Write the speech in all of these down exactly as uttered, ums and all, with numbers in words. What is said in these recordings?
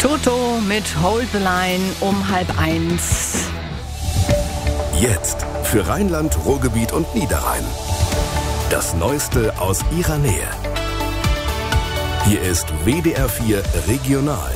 Toto mit Hold the Line um halb eins. Jetzt für Rheinland, Ruhrgebiet und Niederrhein. Das Neueste aus ihrer Nähe. Hier ist W D R vier Regional.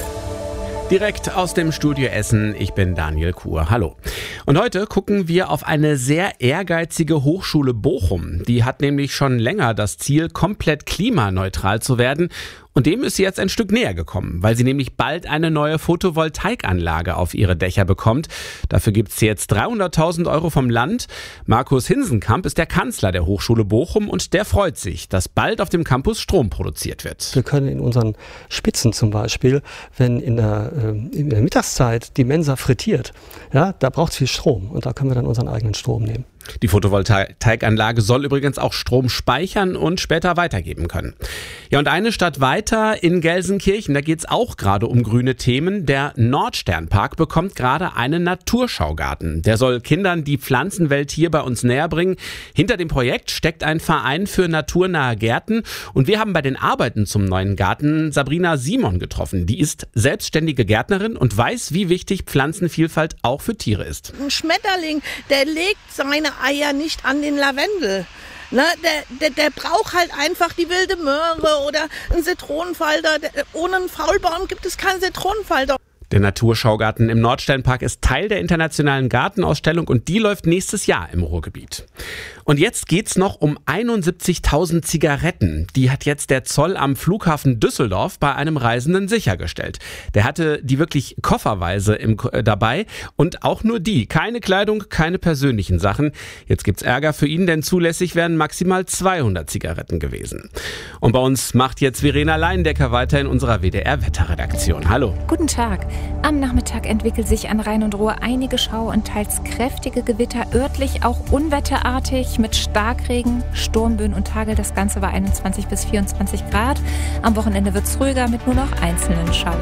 Direkt aus dem Studio Essen, ich bin Daniel Kuhr. Hallo. Und heute gucken wir auf eine sehr ehrgeizige Hochschule Bochum. Die hat nämlich schon länger das Ziel, komplett klimaneutral zu werden. Und dem ist sie jetzt ein Stück näher gekommen, weil sie nämlich bald eine neue Photovoltaikanlage auf ihre Dächer bekommt. Dafür gibt es jetzt dreihunderttausend Euro vom Land. Markus Hinsenkamp ist der Kanzler der Hochschule Bochum und der freut sich, dass bald auf dem Campus Strom produziert wird. Wir können in unseren Spitzen zum Beispiel, wenn in der, äh, in der Mittagszeit die Mensa frittiert, ja, da braucht es viel Strom und da können wir dann unseren eigenen Strom nehmen. Die Photovoltaikanlage soll übrigens auch Strom speichern und später weitergeben können. Ja, und eine Stadt weiter in Gelsenkirchen, da geht es auch gerade um grüne Themen. Der Nordsternpark bekommt gerade einen Naturschaugarten. Der soll Kindern die Pflanzenwelt hier bei uns näher bringen. Hinter dem Projekt steckt ein Verein für naturnahe Gärten. Und wir haben bei den Arbeiten zum neuen Garten Sabrina Simon getroffen. Die ist selbstständige Gärtnerin und weiß, wie wichtig Pflanzenvielfalt auch für Tiere ist. Ein Schmetterling, der legt seine Eier nicht an den Lavendel. Ne, der, der, der braucht halt einfach die wilde Möhre oder einen Zitronenfalter. Der, ohne einen Faulbaum gibt es keinen Zitronenfalter. Der Naturschaugarten im Nordsternpark ist Teil der internationalen Gartenausstellung und die läuft nächstes Jahr im Ruhrgebiet. Und jetzt geht's noch um einundsiebzigtausend Zigaretten. Die hat jetzt der Zoll am Flughafen Düsseldorf bei einem Reisenden sichergestellt. Der hatte die wirklich kofferweise im, äh, dabei und auch nur die. Keine Kleidung, keine persönlichen Sachen. Jetzt gibt's Ärger für ihn, denn zulässig wären maximal zweihundert Zigaretten gewesen. Und bei uns macht jetzt Verena Leindecker weiter in unserer W D R-Wetterredaktion. Hallo. Guten Tag. Am Nachmittag entwickelt sich an Rhein und Ruhr einige Schauer und teils kräftige Gewitter, örtlich auch unwetterartig mit Starkregen, Sturmböen und Hagel. Das Ganze war einundzwanzig bis vierundzwanzig Grad. Am Wochenende wird es ruhiger mit nur noch einzelnen Schauern.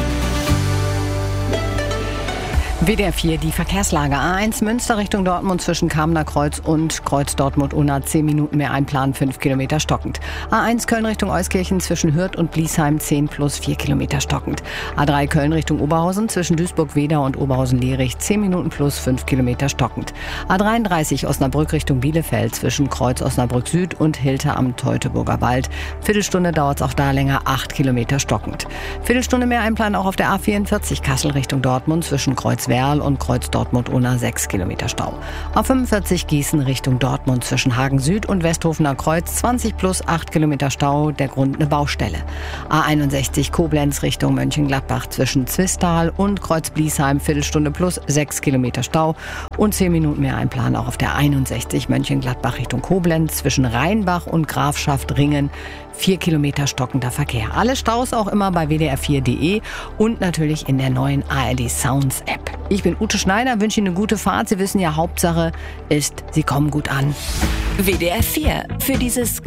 W D R vier, die Verkehrslage. A eins Münster Richtung Dortmund zwischen Kamener Kreuz und Kreuz Dortmund-Unna. zehn Minuten mehr einplanen, fünf Kilometer stockend. A eins Köln Richtung Euskirchen zwischen Hürth und Bliesheim zehn plus vier Kilometer stockend. A drei Köln Richtung Oberhausen zwischen Duisburg-Wedau und Oberhausen-Lierich zehn Minuten plus fünf Kilometer stockend. A dreiunddreißig Osnabrück Richtung Bielefeld zwischen Kreuz Osnabrück Süd und Hilter am Teutoburger Wald. Viertelstunde dauert es auch da länger, acht Kilometer stockend. Viertelstunde mehr einplanen auch auf der A vierundvierzig Kassel Richtung Dortmund zwischen Kreuz Werl und Kreuz Dortmund-Unna sechs Kilometer Stau. A fünfundvierzig Gießen Richtung Dortmund zwischen Hagen Süd und Westhofener Kreuz zwanzig plus acht Kilometer Stau, der Grund eine Baustelle. A einundsechzig Koblenz Richtung Mönchengladbach zwischen Zwistal und Kreuz Bliesheim Viertelstunde plus sechs Kilometer Stau und zehn Minuten mehr einplanen auch auf der einundsechzig Mönchengladbach Richtung Koblenz zwischen Rheinbach und Grafschaft Ringen vier Kilometer stockender Verkehr. Alle Staus auch immer bei w d r vier punkt d e und natürlich in der neuen A R D Sounds App. Ich bin Ute Schneider, wünsche Ihnen eine gute Fahrt. Sie wissen ja, Hauptsache ist, Sie kommen gut an. W D R vier. Für dieses